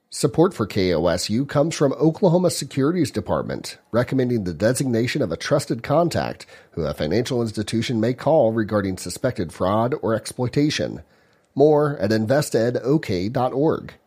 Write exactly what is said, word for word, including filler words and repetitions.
Support for K O S U comes from Oklahoma Securities Department, recommending the designation of a trusted contact who a financial institution may call regarding suspected fraud or exploitation. More at invest ed o k dot org.